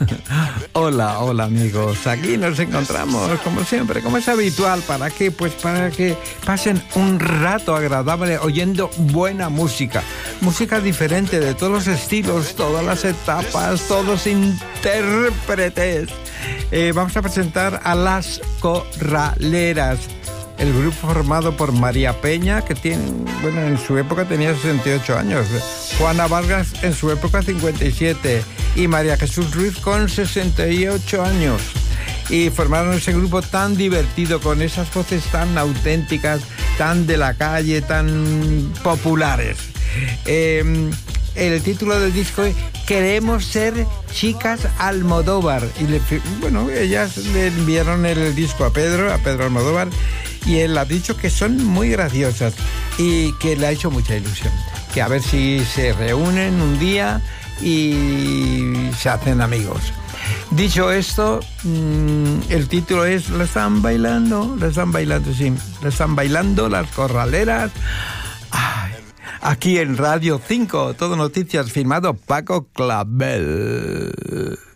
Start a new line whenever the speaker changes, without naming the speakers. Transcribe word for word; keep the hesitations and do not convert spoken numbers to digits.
Hola, hola amigos, aquí nos encontramos como siempre, como es habitual. ¿Para qué? Pues para que pasen un rato agradable oyendo buena música. Música diferente, de todos los estilos, todas las etapas, todos los intérpretes. Eh, vamos a presentar a Las Corraleras, el grupo formado por María Peña, que tiene, bueno, en su época tenía sesenta y ocho años, Juana Vargas en su época cincuenta y siete y María Jesús Ruiz con sesenta y ocho años. Y formaron ese grupo tan divertido, con esas voces tan auténticas, tan de la calle, tan populares. Eh, el título del disco es Queremos ser chicas Almodóvar. Y le, bueno, ellas le enviaron el disco a Pedro, a Pedro Almodóvar, y él ha dicho que son muy graciosas y que le ha hecho mucha ilusión. Que a ver si se reúnen un día y se hacen amigos. Dicho esto, mmm, el título es La están bailando, la están bailando, sí, la están bailando las corraleras. Ay, aquí en Radio cinco, Todo Noticias, firmado Paco Clavel.